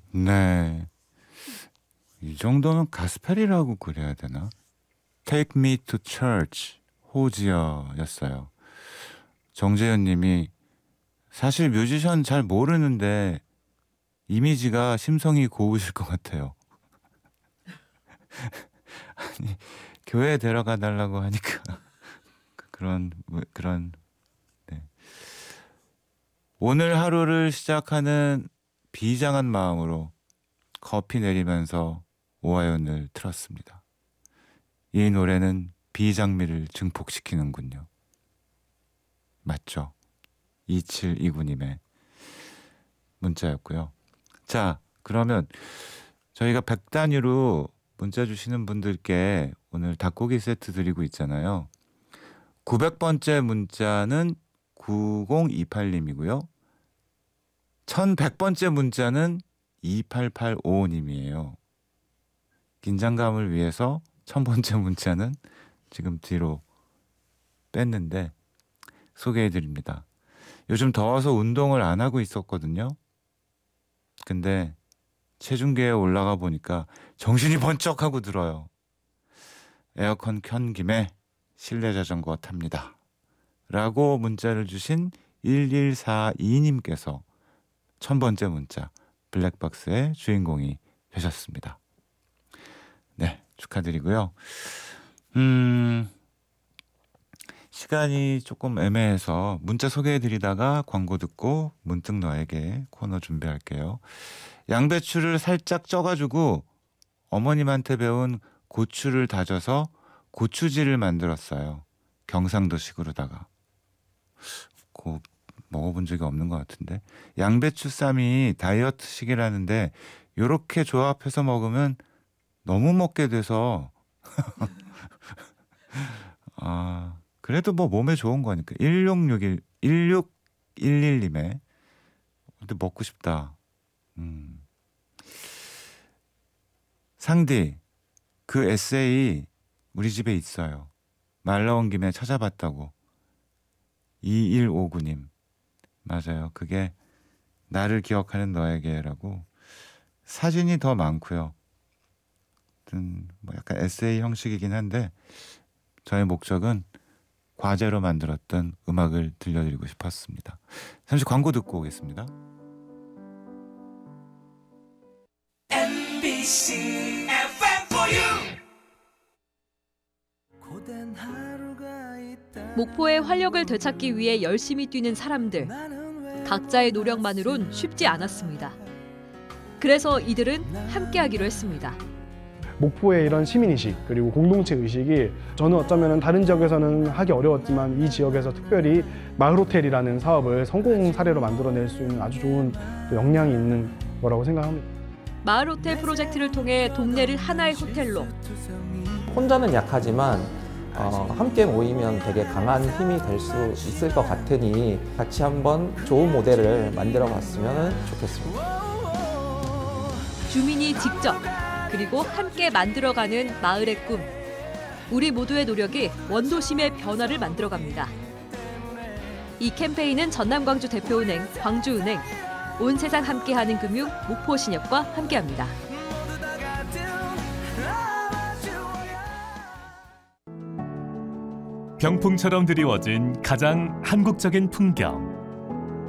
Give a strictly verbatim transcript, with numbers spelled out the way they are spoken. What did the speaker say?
네. 이 정도면 가스펠이라고 그래야 되나? Take Me to Church 호지어였어요. 정재현 님이 사실 뮤지션 잘 모르는데 이미지가 심성이 고우실 것 같아요. 아니, 교회에 데려가 달라고 하니까 그런 그런 네. 오늘 하루를 시작하는 비장한 마음으로 커피 내리면서 오하연을 틀었습니다. 이 노래는 비장미를 증폭시키는군요. 맞죠? 이칠이구 님의 문자였고요. 자, 그러면 저희가 백 단위로 문자 주시는 분들께 오늘 닭고기 세트 드리고 있잖아요. 구백 번째 문자는 구공이팔 님이고요. 천백 번째 문자는 이팔팔오오 님이에요. 긴장감을 위해서 천 번째 문자는 지금 뒤로 뺐는데 소개해드립니다. 요즘 더워서 운동을 안 하고 있었거든요. 근데 체중계에 올라가 보니까 정신이 번쩍하고 들어요. 에어컨 켠 김에 실내 자전거 탑니다. 라고 문자를 주신 일일사이 님께서 천 번째 문자 블랙박스의 주인공이 되셨습니다. 네, 축하드리고요. 음, 시간이 조금 애매해서 문자 소개해드리다가 광고 듣고 문득 너에게 코너 준비할게요. 양배추를 살짝 쪄가지고 어머님한테 배운 고추를 다져서 고추지를 만들었어요. 경상도식으로다가. 고, 먹어본 적이 없는 것 같은데. 양배추 쌈이 다이어트식이라는데 요렇게 조합해서 먹으면 너무 먹게 돼서 아, 그래도 뭐 몸에 좋은 거니까. 일육육일 일육일일 님의 근데 먹고 싶다. 음. 상디, 그 에세이 우리 집에 있어요. 말 나온 김에 찾아봤다고. 이일오구 님. 맞아요. 그게 나를 기억하는 너에게라고. 사진이 더 많고요. 뭐 약간 에세이 형식이긴 한데 저의 목적은 과제로 만들었던 음악을 들려드리고 싶었습니다. 잠시 광고 듣고 오겠습니다. 엠비씨 에프엠 for you. 목포의 활력을 되찾기 위해 열심히 뛰는 사람들. 각자의 노력만으론 쉽지 않았습니다. 그래서 이들은 함께하기로 했습니다. 목포의 이런 시민의식 그리고 공동체 의식이 저는 어쩌면 다른 지역에서는 하기 어려웠지만 이 지역에서 특별히 마을호텔이라는 사업을 성공 사례로 만들어낼 수 있는 아주 좋은 역량이 있는 거라고 생각합니다. 마을호텔 프로젝트를 통해 동네를 하나의 호텔로. 혼자는 약하지만 어, 함께 모이면 되게 강한 힘이 될 수 있을 것 같으니 같이 한번 좋은 모델을 만들어 봤으면 좋겠습니다. 주민이 직접 그리고 함께 만들어가는 마을의 꿈. 우리 모두의 노력이 원도심의 변화를 만들어갑니다. 이 캠페인은 전남광주 대표은행, 광주은행, 온 세상 함께하는 금융, 목포신협과 함께합니다. 병풍처럼 드리워진 가장 한국적인 풍경.